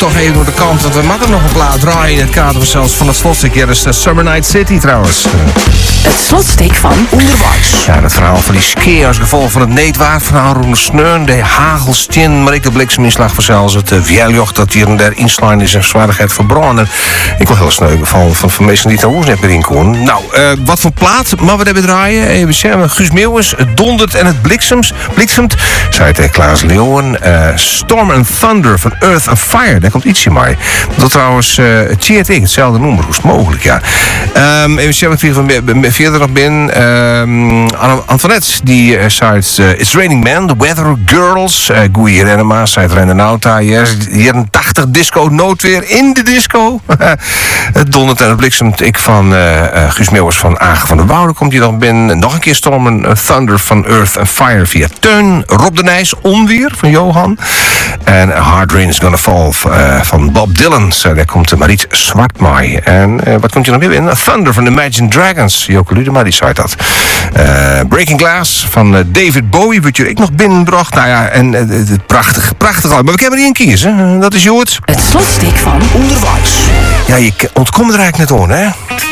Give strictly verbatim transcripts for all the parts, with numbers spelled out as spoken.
toch even door de kant. Want we moeten nog een plaat draaien in het kader zelfs van het slotstuk. Ja, dat is uh, Summer Night City trouwens. Uh. Het slotstuk van Onderwijs. Ja, dat verhaal van die ski als gevolg van het neetwaard verhaal Roene Sneun, de hagelstien, maar ik de blikseminslag voor zelfs het uh, Vjeljocht dat hier en daar inslaan is en zwaardigheid verbranden. Ik wil heel sneu geval van, van mensen die het hoes net meer inkomen. Nou, uh, wat voor plaat maar we hebben draaien? Even zeggen, Guus Meeuwis, het dondert en het bliksems, bliksemt. Zei het Klaas Leeuwen, uh, Storm and Thunder van Earth and Fire, daar komt ietsje mee. Dat trouwens, uh, T T, hetzelfde nummer, hoe is het mogelijk, ja. Um, even zeggen, ik van verder nog ben. Um, Antoinette, die uh, zei uh, It's Raining Man, The Weather Girls, uh, Goeie Renema, zei het Rennen Nauta, jaren tachtig disco noodweer in de disco. Het dondert en het bliksemt. Ik van uh, uh, Guus Meeuwis van Agen van der Woude komt hier nog binnen. Nog een keer Storm and Thunder van Earth and Fire via Teun. Rob de Nijs, Onweer van Johan. En Hard Rain is Gonna Fall uh, van Bob Dylan. So, daar komt Mariet Zwartmaai. En uh, wat komt je nog weer in? Thunder van Imagine Dragons. Joke Ludema, die zei dat. Uh, Breaking Glass van uh, David Bowie, wat je ik nog binnenbracht. Nou ja, en uh, het prachtig, prachtig. Maar we kunnen er niet in kiezen. Uh, dat is Joort. Het slotstuk van Onderwijs. Ja, je ontkomt er eigenlijk net aan, hè?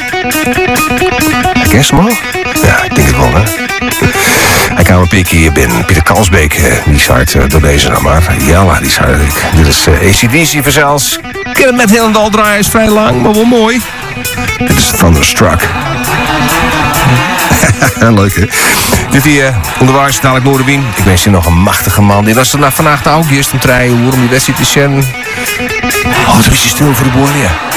Guess maar? Ja, ik denk het wel, hè? Hij kwam een pikje hier binnen. Pieter Kalsbeek, die zei het uh, door deze nou maar. Jella, die zei het. Dit is uh, A C D C verzels. Ik ken het met heel en al draaien, is vrij lang, maar wel mooi. Dit is Thunderstruck. Leuk, hè? Dit hier, uh, Onderwijs, dadelijk Noorderwien. Ik wens je nog een machtige man. Die was er vandaag de august om drie uur om die wedstrijd te zien. Oh, toen is je stil voor de boer, ja.